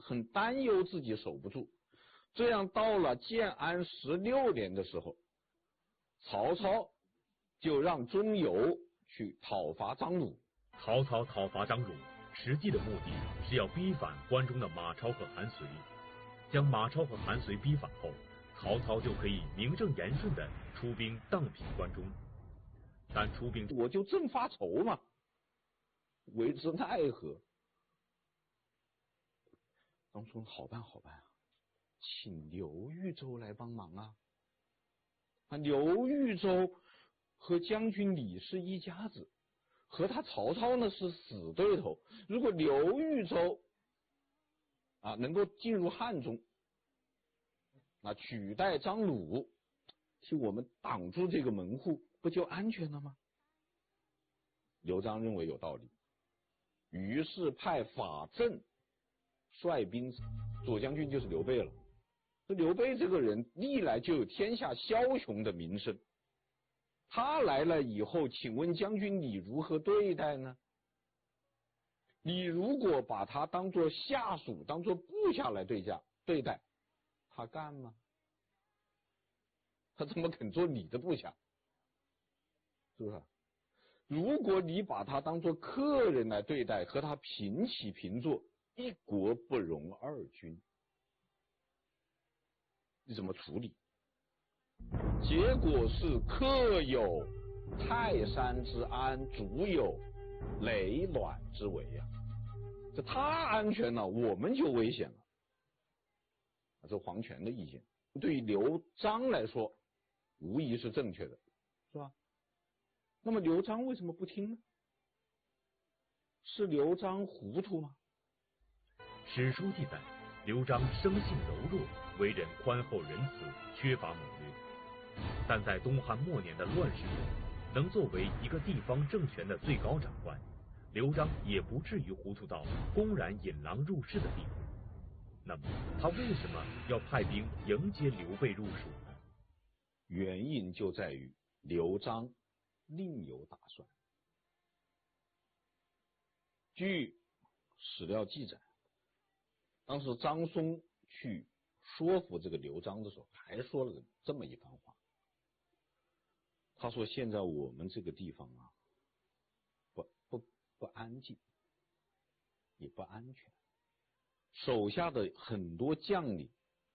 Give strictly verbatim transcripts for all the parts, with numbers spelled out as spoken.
很担忧自己守不住。这样到了建安十六年的时候，曹操就让钟繇去讨伐张鲁。 曹操讨伐张鲁，实际的目的是要逼反关中的马超和韩遂。将马超和韩遂逼反后，曹操就可以名正言顺地出兵荡平关中。但出兵我就正发愁嘛，为之奈何？张松好办好办啊，请刘豫州来帮忙啊！啊，刘豫州和将军李是一家子，和他曹操呢是死对头。如果刘豫州啊能够进入汉中，那取代张鲁，替我们挡住这个门户，不就安全了吗？刘璋认为有道理，于是派法正率兵，左将军就是刘备了。这刘备这个人历来就有天下枭雄的名声，他来了以后，请问将军你如何对待呢？你如果把他当作下属，当作部下来对价对待，他干吗？他怎么肯做你的部下？是不是？如果你把他当作客人来对待，和他平起平坐，一国不容二君，你怎么处理？结果是客有泰山之安，主有雷卵之危啊！这他安全了，我们就危险了。这黄权的意见对于刘璋来说无疑是正确的，是吧？那么刘璋为什么不听呢？是刘璋糊涂吗？ 史书记载，刘璋生性柔弱，为人宽厚仁慈，缺乏谋略。但在东汉末年的乱世中，能作为一个地方政权的最高长官，刘璋也不至于糊涂到公然引狼入室的地步。那么他为什么要派兵迎接刘备入蜀呢？ 原因就在于刘璋另有打算。据史料记载，当时张松去说服这个刘璋的时候，还说了这么一番话。他说：“现在我们这个地方啊，不不不安静，也不安全。手下的很多将领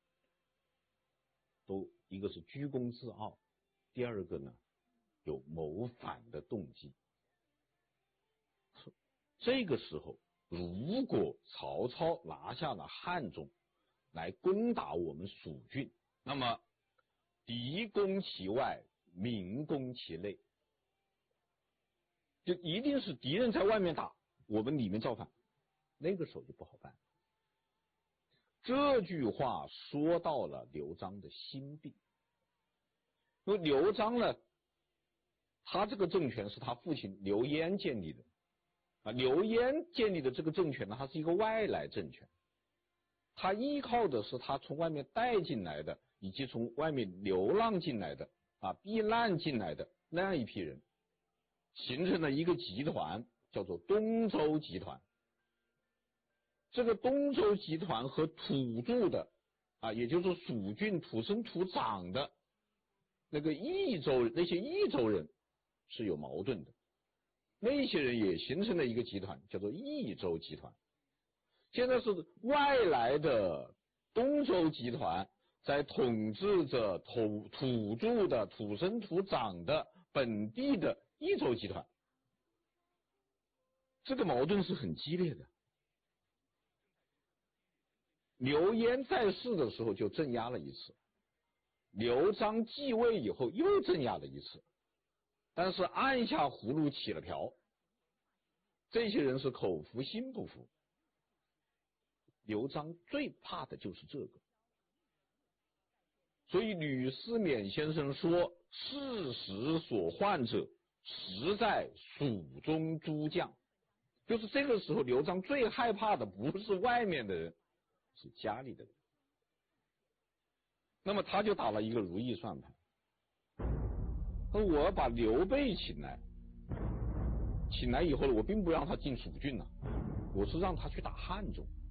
都一个是居功自傲，第二个呢有谋反的动机。这个时候，如果曹操拿下了汉中，来攻打我们蜀郡，那么敌攻其外，民攻其内，就一定是敌人在外面打，我们里面造反，那个时候就不好办。”这句话说到了刘璋的心病。因为刘璋呢，他这个政权是他父亲刘焉建立的啊，刘焉建立的这个政权呢，它是一个外来政权，他依靠的是他从外面带进来的，以及从外面流浪进来的啊，避难进来的那样一批人，形成了一个集团，叫做东周集团。这个东周集团和土著的啊，也就是蜀郡土生土长的那个益州那些益州人是有矛盾的，那些人也形成了一个集团，叫做益州集团。现在是外来的东周集团在统治着土土著的土生土长的本地的益州集团，这个矛盾是很激烈的。刘焉在世的时候就镇压了一次，刘璋继位以后又镇压了一次，但是按下葫芦起了瓢，这些人是口服心不服。刘璋最怕的就是这个，所以吕思勉先生说：“事实所患者，实在蜀中诸将。”就是这个时候，刘璋最害怕的不是外面的人，是家里的人。那么他就打了一个如意算盘，他说：“我要把刘备请来，请来以后，我并不让他进蜀郡了，我是让他去打汉中。